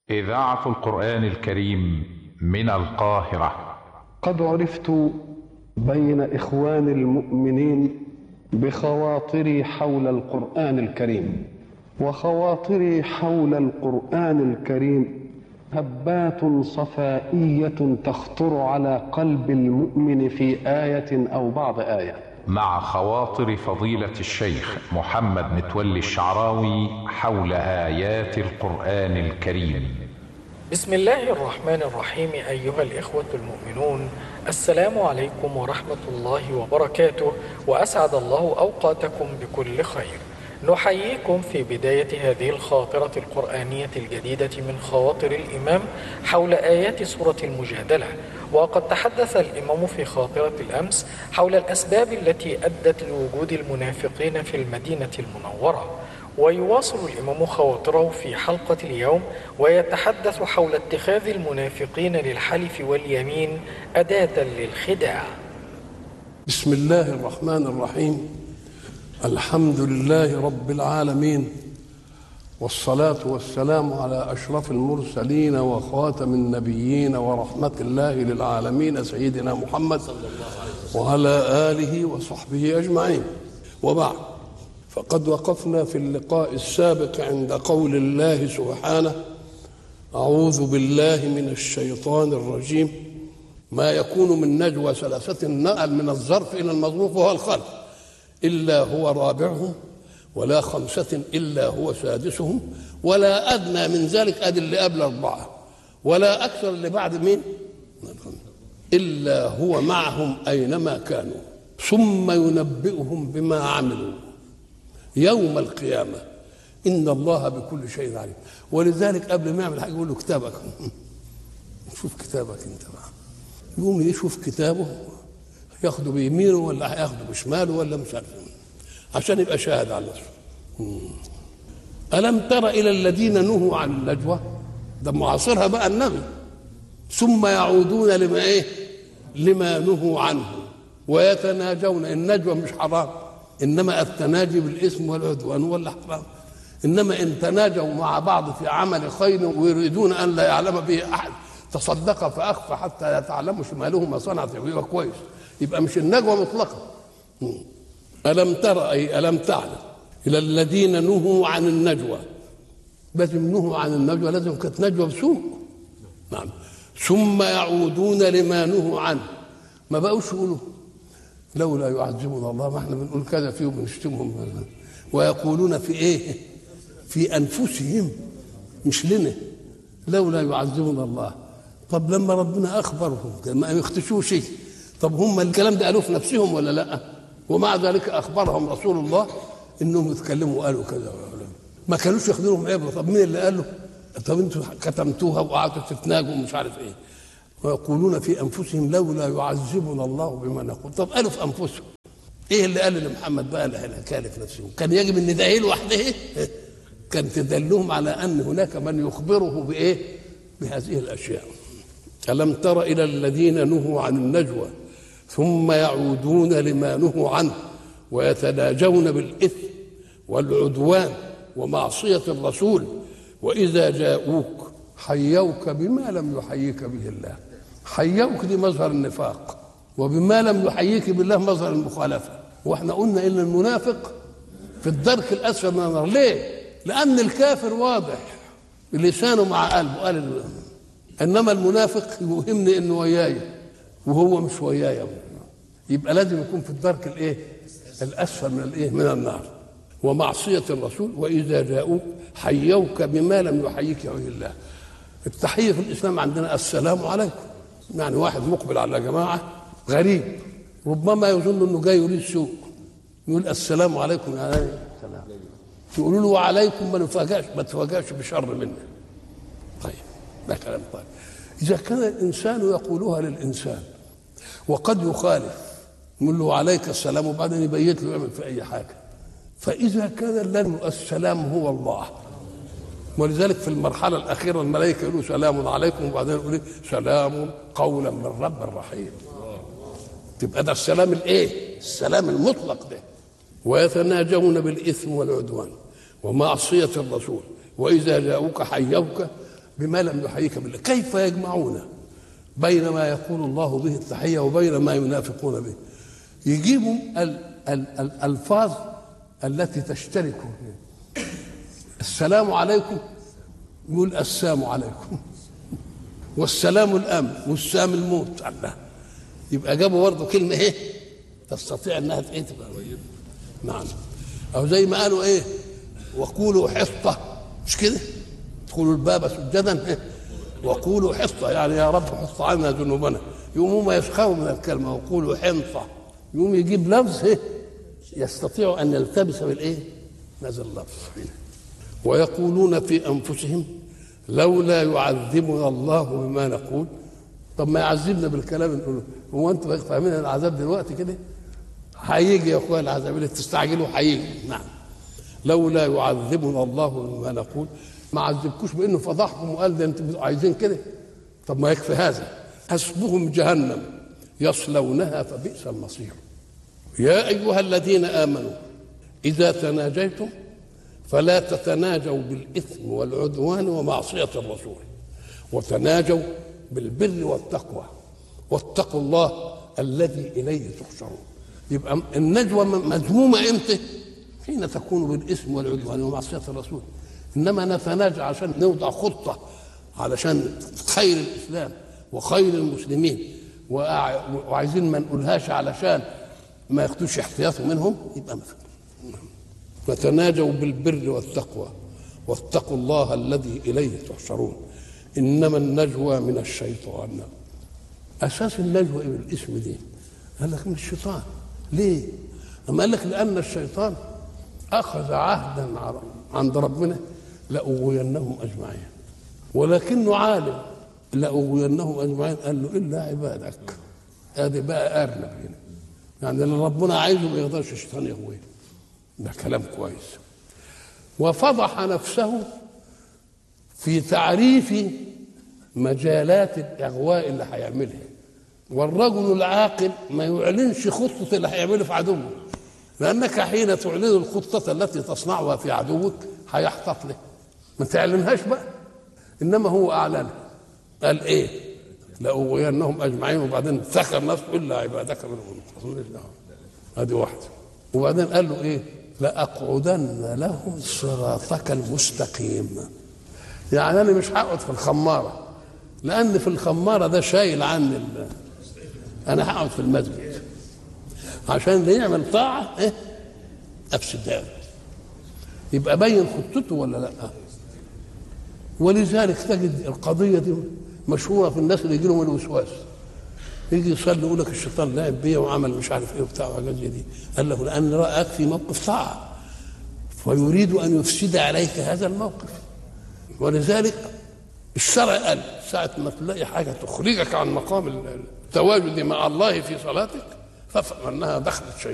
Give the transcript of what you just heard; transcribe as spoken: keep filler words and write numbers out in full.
إذاعة القرآن الكريم من القاهرة. قد عرفت بين إخوان المؤمنين بخواطري حول القرآن الكريم، وخواطري حول القرآن الكريم هبات صفائية تخطر على قلب المؤمن في آية أو بعض آية. مع خواطر فضيلة الشيخ محمد متولي الشعراوي حول آيات القرآن الكريم. بسم الله الرحمن الرحيم. أيها الإخوة المؤمنون، السلام عليكم ورحمة الله وبركاته، وأسعد الله أوقاتكم بكل خير. نحييكم في بداية هذه الخاطرة القرآنية الجديدة من خواطر الإمام حول آيات سورة المجادلة. وقد تحدث الإمام في خاطرة الأمس حول الأسباب التي أدت لوجود المنافقين في المدينة المنورة، ويواصل الإمام خواطره في حلقة اليوم ويتحدث حول اتخاذ المنافقين للحلف واليمين أداة للخداع. بسم الله الرحمن الرحيم. الحمد لله رب العالمين، والصلاة والسلام على أشرف المرسلين وخاتم النبيين ورحمة الله للعالمين سيدنا محمد وعلى آله وصحبه أجمعين. وبعد، فقد وقفنا في اللقاء السابق عند قول الله سبحانه: أعوذ بالله من الشيطان الرجيم. ما يكون من نجوى ثلاثة، نقل من الظرف إلى المظروف وهو الخلف، إلا هو رابعهم ولا خمسة إلا هو سادسهم ولا أدنى من ذلك، أدي اللي قبل أربعة، ولا أكثر اللي بعد مين، إلا هو معهم أينما كانوا ثم ينبئهم بما عملوا يوم القيامة إن الله بكل شيء عليم. ولذلك قبل ما يعمل حاجة يقول له: كتابك، شوف كتابك أنت بقى. يقوم يشوف كتابه، ياخده بيمينه ولا هياخده بشماله ولا مش عارف، عشان يبقى شاهد على نفسه. ألم تر إلى الذين نهوا عن النجوى، ده معاصرها بقى النبي، ثم يعودون لما إيه لما نهوا عنه ويتناجون. النجوى مش حرام، إنما التناجي بالإثم والعدوان ولا حرام. إنما إن تناجوا مع بعض في عمل خير ويريدون أن لا يعلم به أحد تصدق فأخفى حتى يتعلموا شماله ما صنعت، يبقى كويس، يبقى مش النجوى مطلقا. ألم تر أي ألم تعلم إلى الذين نهوا عن النجوى. لازم نهوا عن النجوى، لازم كانت نجوى بسوء. نعم. ثم يعودون لما نهوا عنه، ما بقوش يقولوا لولا يعذبنا الله، ما احنا بنقول كذا فيهم بنشتمهم، ويقولون في ايه في انفسهم، مش لنا، لولا يعذبنا الله. طب لما ربنا اخبرهم ما يختشوش شيء، طب هم الكلام ده قالوه في نفسهم ولا لا؟ ومع ذلك اخبرهم رسول الله انهم يتكلموا وقالوا كذا، ما كانوش ياخذوا عبره. طب مين اللي قال له؟ طب انتوا كتمتوها وقعدتوا تتناجوا ومش عارف ايه. ويقولون في انفسهم لولا يعذبنا الله بما نقول. طب قالوا في انفسهم ايه اللي قالوا لمحمد بقى اللي قال في نفسهم؟ كان يجب ان ده لوحده كان تدلهم على ان هناك من يخبره بايه بهذه الاشياء. ألم تر إلى الذين نهوا عن النجوى ثم يعودون لما نهوا عنه ويتناجون بالإثم والعدوان ومعصية الرسول وإذا جاءوك حيوك بما لم يحييك به الله. حيوك دي مظهر النفاق، وبما لم يحييك بالله مظهر المخالفة. واحنا قلنا إن المنافق في الدرك الأسفل من النار. ليه؟ لأن الكافر واضح لسانه مع قلبه، قال، انما المنافق يوهمني انه وياي وهو مش وياي، يبقى لازم يكون في الدرك الايه الاسفل من الايه من النار. ومعصيه الرسول واذا جاءوك حيوك بما لم يحييك به الله. التحيه في الاسلام عندنا السلام عليكم، يعني واحد مقبل على جماعه غريب ربما يظن انه جاي يريد سوء، يقول السلام عليكم، يعني السلام، تقولوا له وعليكم، ما نفاجئش ما تفاجئش بشر منه. طيب ده كلام طيب. إذا كان الإنسان يقولها للإنسان وقد يخالف، يقول له عليك السلام وبعدين يبيت له يعمل في أي حاجة، فإذا كان الذي السلام هو الله، ولذلك في المرحلة الأخيرة الملائكة يقولوا سلام عليكم وبعدين يقولوا سلام قولا من رب رحيم. تبقى ده السلام الإيه؟ السلام المطلق ده. ويتناجون بالإثم والعدوان ومعصية الرسول وإذا جاءوك حيوك بما لم يحييك بالله. كيف يجمعون بين ما يقول الله به التحية وبين ما ينافقون به؟ يجيبوا الألفاظ التي تشترك فيها. السلام عليكم يقول السلام عليكم، والسلام الأمن، والسلام الموت. الله، يبقى جابوا برضه كلمة ايه تستطيع انها تبقى نعم. او زي ما قالوا ايه وقولوا حطة، مش كده؟ ادخلوا الباب سجدا إيه؟ وقولوا حطة، يعني يا رب حط عنا ذنوبنا. يقوموا ما يسخروا من الكلمة وقولوا حنطة، يقوم يجيب لفظ ايه يستطيع ان يلتبس بالايه هذا اللفظ. ويقولون في انفسهم لولا يعذبنا الله بما نقول. طب ما يعذبنا بالكلام نقوله، هو انتوا فاهمين العذاب دلوقتي كده؟ هيجي يا اخويا العذاب اللي تستعجلوا هيجي. نعم، لولا يعذبنا الله بما نقول. ما عذبكوش بانه فضحكم وقال ده انتوا عايزين كده. طب ما يكفي هذا، حسبهم جهنم يصلونها فبئس المصير. يا ايها الذين امنوا اذا تناجيتم فلا تتناجوا بالاثم والعدوان ومعصيه الرسول، وتناجوا بالبر والتقوى، واتقوا الله الذي اليه تحشرون. يبقى النجوى مذمومه امتى؟ حين تكون بالاثم والعدوان ومعصيه الرسول. انما نتناجى عشان نوضع خطه علشان خير الاسلام وخير المسلمين، وعايزين ما نقولهاش علشان ما ياخدوش احتياطهم منهم، يبقى مثلا وتناجوا بالبر والتقوى واتقوا الله الذي اليه تحشرون. انما النجوى من الشيطان. اساس النجوى ايه بالاسم دي؟ قال لك من الشيطان. ليه؟ اما قال لك لان الشيطان اخذ عهدا عند ربنا لاغوينهم اجمعين، ولكنه عالم لاغوينهم اجمعين، قال له الا عبادك. ادي بقى ارنب هنا، يعني اللي ربنا عايزه ما يقدرش الشيطان يغويه. ده كلام كويس. وفضح نفسه في تعريف مجالات الاغواء اللي هيعملها. والرجل العاقل ما يعلنش خطه اللي هيعمله في عدوه، لانك حين تعلن الخطه التي تصنعها في عدوك هيحتط له، ما تعلنهاش بقى. انما هو اعلنها، قال ايه؟ لاغوينهم اجمعين، وبعدين ذكر نفسه الا عبادك منهم المخلصين. هذه واحده. وبعدين قال له ايه؟ لاقعدن لهم صراطك المستقيم. يعني انا مش هقعد في الخماره، لان في الخماره ده شايل عني ال... انا هقعد في المسجد عشان اللي يعمل طاعه ايه افسدها. يبقى بين خطته ولا لا؟ ولذلك تجد القضيه دي مشهوره في الناس اللي يجي لهم الوسواس، يجي يصلي يقول لك الشيطان لعب بيا وعمل مش عارف ايه وبتاع وحاجات زي دي. قال له لان راك في موقف طاعه فيريد ان يفسد عليك هذا الموقف. ولذلك الشرع قال ساعه ما تلاقي حاجه تخرجك عن مقام التواجد مع الله في صلاتك فافهم انها دخلت شيطان.